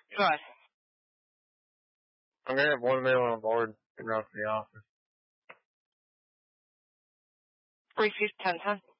Go ahead. I'm gonna have one male on board and run for the office. 3 10 10.